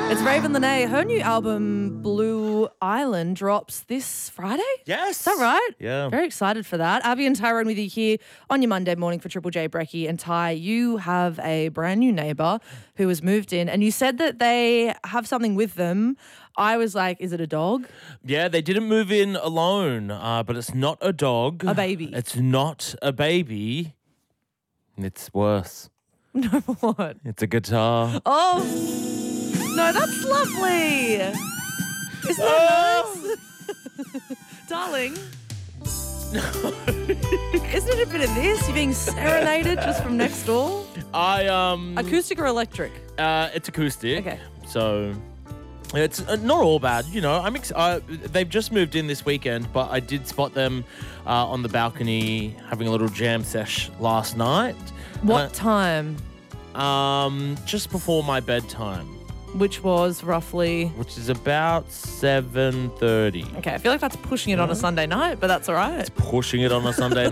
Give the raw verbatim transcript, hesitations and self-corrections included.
It's Raven Lene. Her new album, Blue Island, drops this Friday. Yes. Is that right? Yeah. Very excited for that. Abby and Tyrone with you here on your Monday morning for Triple J, Brecky and Ty. You have a brand new neighbour who has moved in, and you said that they have something with them. I was like, is it a dog? Yeah, they didn't move in alone, uh, but it's not a dog. A baby. It's not a baby. It's worse. No, what? It's a guitar. Oh, no, that's lovely. Isn't that nice? Darling. Isn't it a bit of this? You're being serenaded just from next door? I, um... Acoustic or electric? Uh, it's acoustic. Okay. So... It's uh, not all bad, you know. I'm ex- uh, they've just moved in this weekend, but I did spot them uh, on the balcony having a little jam sesh last night. What And time? I- um, just before my bedtime, Which was roughly... which is about seven thirty. Okay, I feel like that's pushing it on a Sunday night, but that's all right. Pushing it on a Sunday